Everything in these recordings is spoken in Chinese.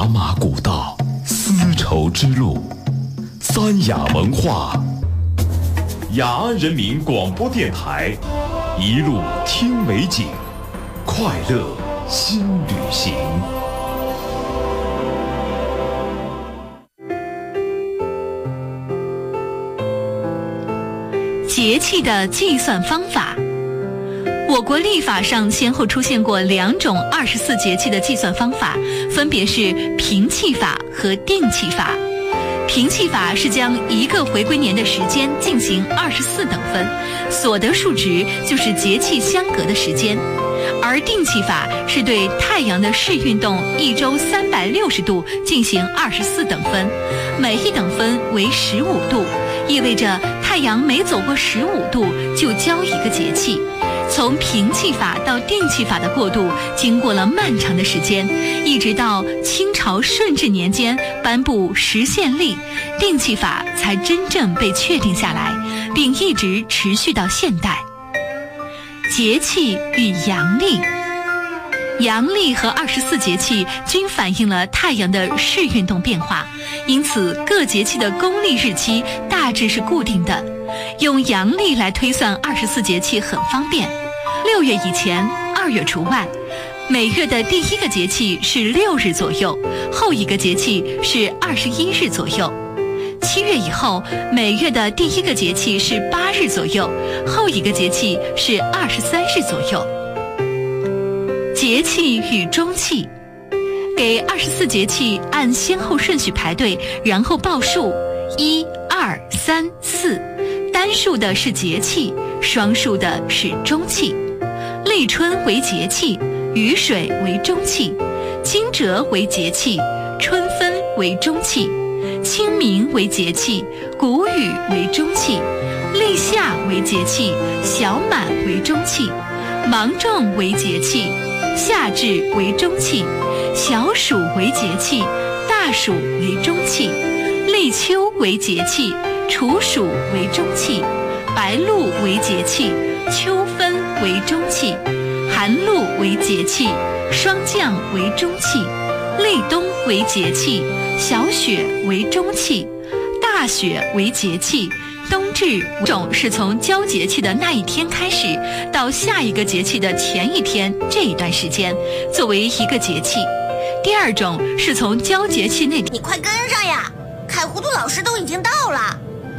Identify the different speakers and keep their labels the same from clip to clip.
Speaker 1: 茶马古道，丝绸之路，三雅文化，雅安人民广播电台，一路听美景，快乐新旅行。
Speaker 2: 节气的计算方法。我国历法上先后出现过2种24节气的计算方法，分别是平气法和定气法。平气法是将一个回归年的时间进行24等分，所得数值就是节气相隔的时间。而定气法是对太阳的视运动1周360度进行24等分，每一等分为15度，意味着太阳每走过15度就交一个节气。从平气法到定气法的过渡经过了漫长的时间，一直到清朝顺治年间颁布时限令，定气法才真正被确定下来，并一直持续到现代。节气与阳历。阳历和24节气均反映了太阳的视运动变化，因此各节气的公历日期大致是固定的。用阳历来推算24节气很方便，6月以前，2月除外。每月的第一个节气是6日左右，后一个节气是21日左右。7月以后，每月的第一个节气是8日左右，后一个节气是23日左右。节气与中气。给24节气按先后顺序排队，然后报数，1、2、3、4。单数的是节气，双数的是中气。立春为节气，雨水为中气，惊蛰为节气，春分为中气，清明为节气，谷雨为中气，立夏为节气，小满为中气，芒种为节气，夏至为中气，小暑为节气，大暑为中气，立秋为节气，处暑为中气，白露为节气，秋分为中气，寒露为节气，霜降为中气，立冬为节气，小雪为中气，大雪为节气。冬至种是从交节气的那一天开始，到下一个节气的前一天这一段时间，作为一个节气。第二种是从交节气那天。
Speaker 3: 你快跟上呀！凯糊涂老师都已经到了。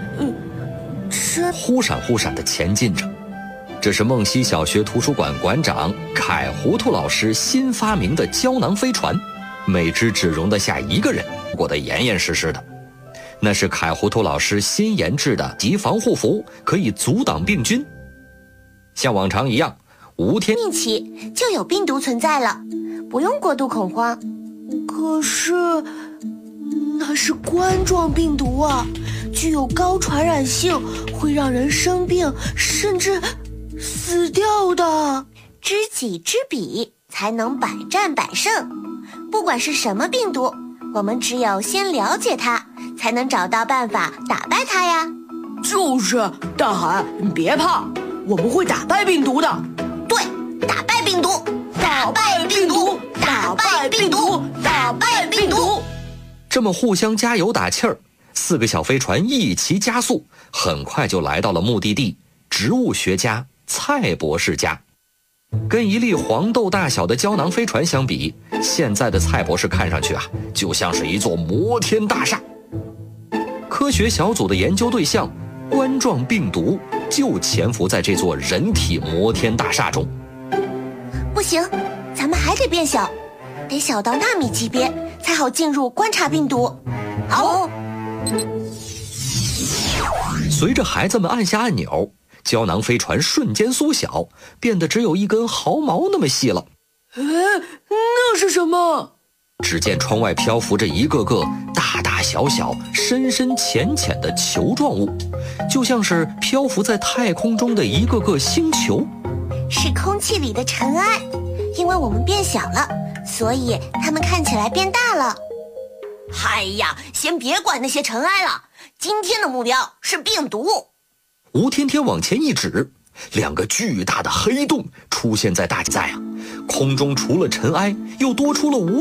Speaker 4: 忽闪忽闪地前进着。这是梦溪小学图书馆馆长凯糊涂老师新发明的胶囊飞船，每只只容得下1个人，裹得严严实实的。那是凯糊涂老师新研制的集防护服，可以阻挡病菌。像往常一样，5天
Speaker 3: 命起就有病毒存在了，不用过度恐慌。
Speaker 5: 可是那是冠状病毒啊，具有高传染性，会让人生病，甚至死掉的。
Speaker 3: 知己知彼，才能百战百胜。不管是什么病毒，我们只有先了解它，才能找到办法打败它呀。
Speaker 5: 就是，大海，你别怕，我们会打败病毒的。
Speaker 3: 对，打败病毒，打败病毒，打败病毒，打败病毒。
Speaker 4: 这么互相加油打气儿，4个小飞船一齐加速，很快就来到了目的地——植物学家蔡博士家。跟一粒黄豆大小的胶囊飞船相比，现在的蔡博士看上去就像是一座摩天大厦。科学小组的研究对象冠状病毒就潜伏在这座人体摩天大厦中。
Speaker 3: 不行，咱们还得变小，得小到纳米级别才好进入观察病毒。好。
Speaker 4: 随着孩子们按下按钮，胶囊飞船瞬间缩小，变得只有1根毫毛那么细了。
Speaker 5: 那是什么？
Speaker 4: 只见窗外漂浮着一个个大大小小、深深浅浅的球状物，就像是漂浮在太空中的一个个星球。
Speaker 3: 是空气里的尘埃，因为我们变小了，所以它们看起来变大了。哎呀，先别管那些尘埃了，今天的目标是病毒。
Speaker 4: 吴天天往前一指，2个巨大的黑洞出现在大在空中，除了尘埃，又多出了无